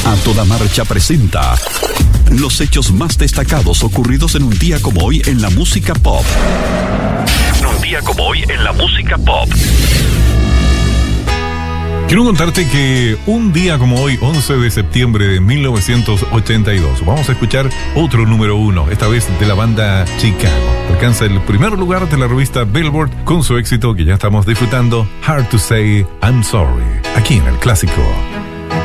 A Toda Marcha presenta los hechos más destacados ocurridos en un día como hoy en la música pop. Un día como hoy en la música pop. Quiero contarte que un día como hoy, 11 de septiembre de 1982, vamos a escuchar otro número uno, esta vez de la banda Chicago. Alcanza el primer lugar de la revista Billboard con su éxito que ya estamos disfrutando, Hard to Say I'm Sorry, aquí en el clásico